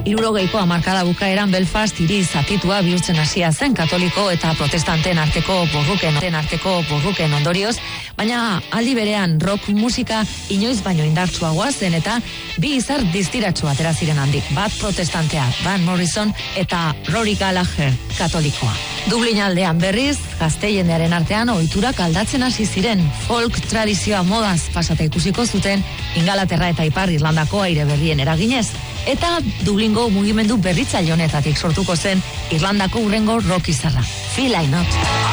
Hirurogeiko hamarkada bukaeran Belfast hiri zatitua bihurtzen hasia zen katoliko eta protestanten arteko borruken ondorioz, baina aldi berean rock musika inoiz baino indartsuagoa zen eta bi izar distiratsu atera ziren handik, bat protestantea Van Morrison eta Rory Gallagher katolikoa. Dublin aldean berriz, gazte jendearen artean ohiturak aldatzen hasi ziren, folk tradizioa modaz pasata ikusiko zuten Ingalaterra eta Ipar Irlandako aire berrien eraginez, eta Dublingo mugimendu berritzaile honetatik sortuko zen Irlandako hurrengo rock izarra, Feel I Not.